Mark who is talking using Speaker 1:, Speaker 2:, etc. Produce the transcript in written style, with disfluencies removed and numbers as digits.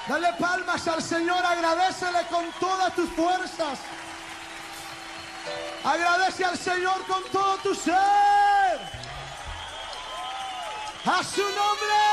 Speaker 1: Dale palmas al Señor, agradécele con todas tus fuerzas. Agradece al Señor con todo tu ser. A su nombre.